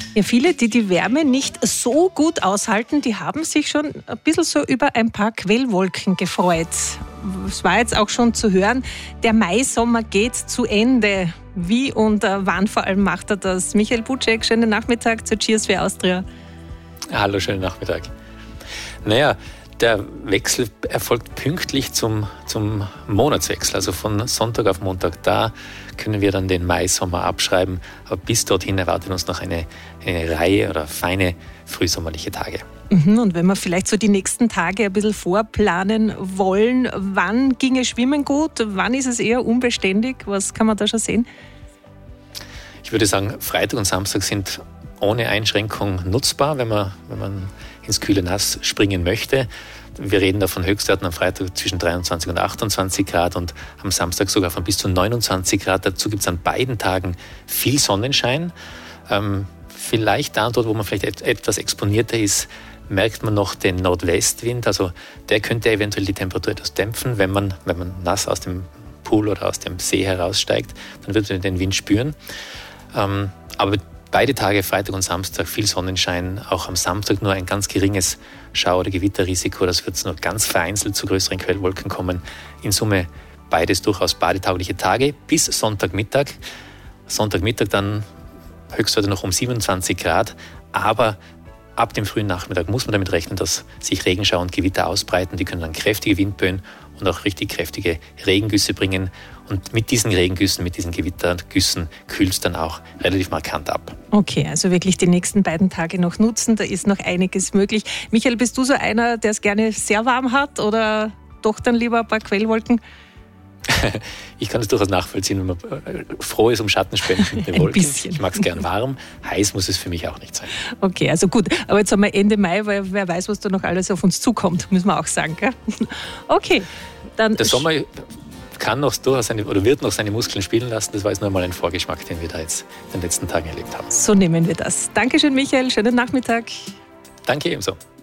Ja, viele, die die Wärme nicht so gut aushalten, die haben sich schon ein bisschen so über ein paar Quellwolken gefreut. Es war jetzt auch schon zu hören, der Maisommer geht zu Ende. Wie und wann vor allem macht er das? Michael Buczek, schönen Nachmittag zu Cheers für Austria. Hallo, schönen Nachmittag. Naja, der Wechsel erfolgt pünktlich zum Monatswechsel, also von Sonntag auf Montag. Da können wir dann den Mai-Sommer abschreiben. Aber bis dorthin erwartet uns noch eine Reihe oder feine frühsommerliche Tage. Und wenn wir vielleicht so die nächsten Tage ein bisschen vorplanen wollen, wann ginge Schwimmen gut, wann ist es eher unbeständig? Was kann man da schon sehen? Ich würde sagen, Freitag und Samstag sind ohne Einschränkung nutzbar, wenn man ins kühle Nass springen möchte. Wir reden da von Höchstwerten am Freitag zwischen 23 und 28 Grad und am Samstag sogar von bis zu 29 Grad. Dazu gibt es an beiden Tagen viel Sonnenschein. Vielleicht da und dort, wo man vielleicht etwas exponierter ist, merkt man noch den Nordwestwind. Also der könnte eventuell die Temperatur etwas dämpfen, wenn man nass aus dem Pool oder aus dem See heraussteigt. Dann wird man den Wind spüren. Aber beide Tage, Freitag und Samstag, viel Sonnenschein. Auch am Samstag nur ein ganz geringes Schauer- oder Gewitterrisiko. Das wird nur ganz vereinzelt zu größeren Quellwolken kommen. In Summe beides durchaus badetaugliche Tage bis Sonntagmittag. Sonntagmittag dann Höchstwerte noch um 27 Grad. Aber ab dem frühen Nachmittag muss man damit rechnen, dass sich Regenschauer und Gewitter ausbreiten. Die können dann kräftige Windböen und auch richtig kräftige Regengüsse bringen. Und mit diesen Regengüssen, mit diesen Gewittergüssen kühlt es dann auch relativ markant ab. Okay, also wirklich die nächsten beiden Tage noch nutzen, da ist noch einiges möglich. Michael, bist du so einer, der es gerne sehr warm hat oder doch dann lieber ein paar Quellwolken? Ich kann es durchaus nachvollziehen, wenn man froh ist um Schattenspenden mit den Wolken. Ich mag es gern warm, heiß muss es für mich auch nicht sein. Okay, also gut, aber jetzt haben wir Ende Mai, weil wer weiß, was da noch alles auf uns zukommt, müssen wir auch sagen, gell? Okay, dann... Der Sommer kann noch durchaus wird noch seine Muskeln spielen lassen. Das war jetzt nur mal ein Vorgeschmack, den wir da jetzt in den letzten Tagen erlebt haben. So nehmen wir das. Dankeschön, Michael. Schönen Nachmittag. Danke ebenso.